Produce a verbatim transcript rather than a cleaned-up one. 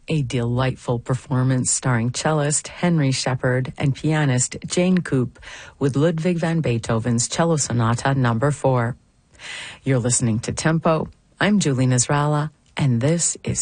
a delightful performance starring cellist Henry Shepard and pianist Jane Coop with Ludwig van Beethoven's Cello Sonata number four. You're listening to Tempo. I'm Julie Nasrallah, and this is